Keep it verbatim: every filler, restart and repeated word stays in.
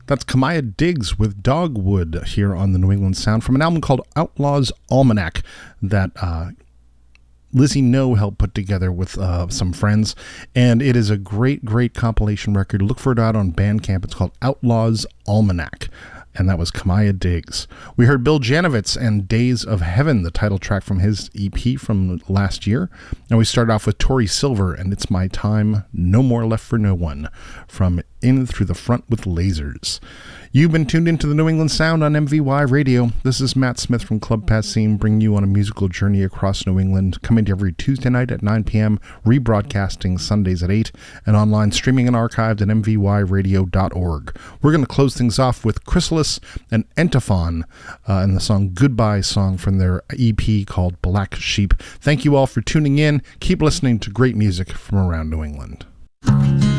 That's Kamaya Diggs with Dogwood here on the New England Sound from an album called Outlaws Almanac that uh, Lizzie No helped put together with uh, some friends. And it is a great, great compilation record. Look for it out on Bandcamp. It's called Outlaws Almanac. And that was Kamaya Diggs. We heard Bill Janovitz and Days of Heaven, the title track from his E P from last year. And we started off with Tori Silver and It's My Time, No More Left for No One from In Through the Front with Lasers. You've been tuned into the New England Sound on M V Y Radio. This is Matt Smith from Club Passim, bringing you on a musical journey across New England, coming to every Tuesday night at nine p.m., rebroadcasting Sundays at eight, and online streaming and archived at m v y radio dot org. We're going to close things off with Chrysalis and Entophon uh, and the song Goodbye Song from their E P called Black Sheep. Thank you all for tuning in. Keep listening to great music from around New England.